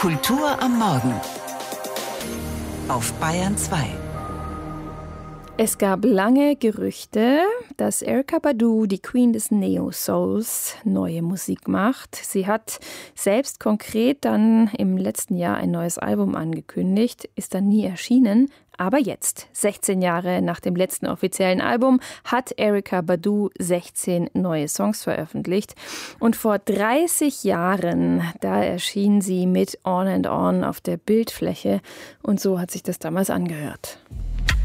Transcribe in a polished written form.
Kultur am Morgen auf Bayern 2. Es gab lange Gerüchte, dass Erykah Badu, die Queen des Neo-Souls, neue Musik macht. Sie hat selbst konkret dann im letzten Jahr ein neues Album angekündigt, ist dann nie erschienen. Aber jetzt, 16 Jahre nach dem letzten offiziellen Album, hat Erykah Badu 16 neue Songs veröffentlicht. Und vor 30 Jahren, da erschien sie mit On and On auf der Bildfläche. Und so hat sich das damals angehört.